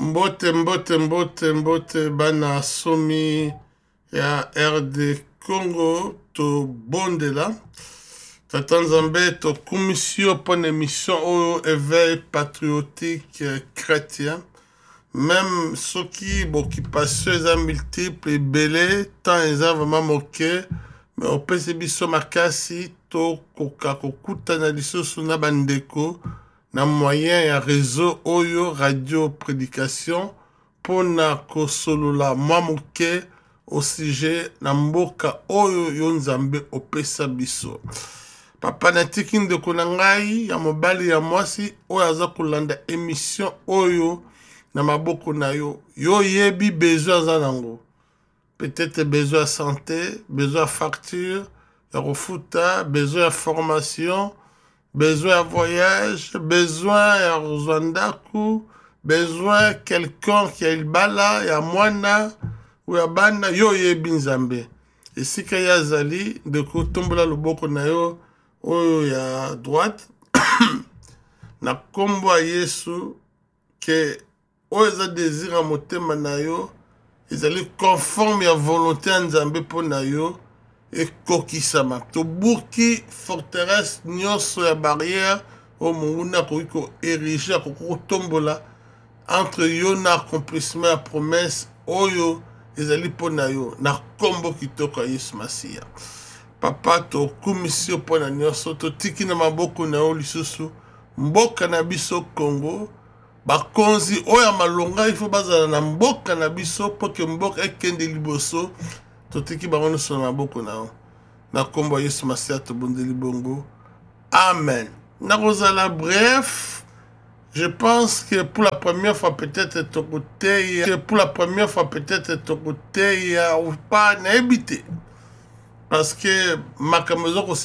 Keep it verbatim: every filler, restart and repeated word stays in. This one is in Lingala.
Mbote mbote mbote mbote bana somi ya R D Congo to bondela. Tata Nzambe to commission pour une émission au éveil patriotique chrétien. Même ceux qui occupation est multiple et belé, tant ils ont vraiment moqué, mais au P C B so makasi to koka kokuta na lisusu na bandeko na moyen ya réseau oyo radio prédication pona kosolola mwa moke au sujet na mboka oyo yo Nzambe opesa biso. Papa natiki ndeko na ngai ya mobali ya mwasi oyo aza kolanda émission oyo na maboko na yo. Yo yebi besoin za nango. Peut-être besoin de santé, besoin de facture, de refuta, besoin de formation, besoin de voyage, besoin de Rwanda, besoin de quelqu'un qui a il bala, ya mwana, ou ya bana, yo yebi Nzambe. Et si kaya zali, de kotombola loboko na yo, oyo ya droite, na kombo a Yesu, ke oyo za désir a motema na yo, ils allaient conforme à la volonté de Nzambe pour nayo et kokisama. To burki forteresse nyonso ya barrière au munguna ko érigé ko tombola entre yo na accomplissement ya promesse oyo ils allaient pour nayo na kombo kitoko Yesu Masia. Papa to commission pour na nyonso to tiki na maboko na yo lisusu mboka na biso Congo. Bakonzi oya malonga il faut bazala na mboka na biso po ke mboka ekende liboso totiki bango so na maboko na o na kombo Yesu Masia to bondeli bongo. Amen. Na rozala bref, je pense que pour la première fois peut-être ton côté que pour la première fois peut-être ton côté ou pas n'habité parce que ma camaison